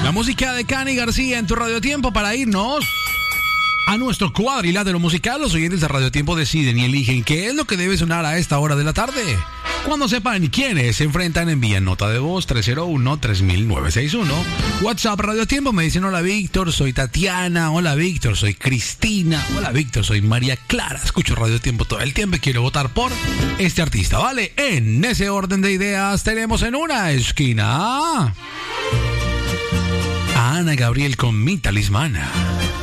La música de Cani García en tu Radio Tiempo para irnos a nuestro cuadrilátero musical. Los oyentes de Radio Tiempo deciden y eligen qué es lo que debe sonar a esta hora de la tarde. Cuando sepan quiénes se enfrentan, envían nota de voz 301-3961. WhatsApp Radio Tiempo, me dicen: hola Víctor, soy Tatiana. Hola Víctor, soy Cristina. Hola Víctor, soy María Clara. Escucho Radio Tiempo todo el tiempo y quiero votar por este artista, ¿vale? En ese orden de ideas tenemos en una esquina a Ana Gabriel con Mi Talismana.